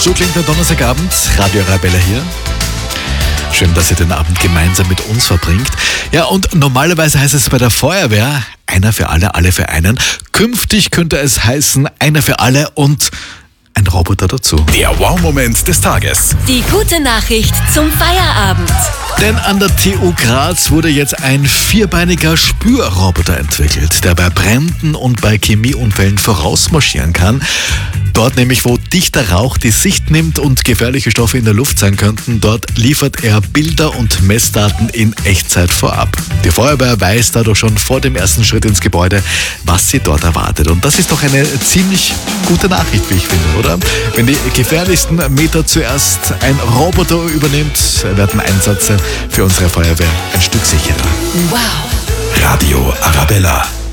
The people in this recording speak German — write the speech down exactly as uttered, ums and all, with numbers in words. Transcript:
So klingt der Donnerstagabend, Radio Arabella hier. Schön, dass ihr den Abend gemeinsam mit uns verbringt. Ja, und normalerweise heißt es bei der Feuerwehr, einer für alle, alle für einen. Künftig könnte es heißen, einer für alle und ein Roboter dazu. Der Wow-Moment des Tages. Die gute Nachricht zum Feierabend. Denn an der T U Graz wurde jetzt ein vierbeiniger Spürroboter entwickelt, der bei Bränden und bei Chemieunfällen vorausmarschieren kann. Dort nämlich, wo dichter Rauch die Sicht nimmt und gefährliche Stoffe in der Luft sein könnten, dort liefert er Bilder und Messdaten in Echtzeit vorab. Die Feuerwehr weiß dadurch schon vor dem ersten Schritt ins Gebäude, was sie dort erwartet. Und das ist doch eine ziemlich gute Nachricht, wie ich finde, oder? Wenn die gefährlichsten Meter zuerst ein Roboter übernimmt, werden Einsätze für unsere Feuerwehr ein Stück sicherer. Wow. Radio Arabella.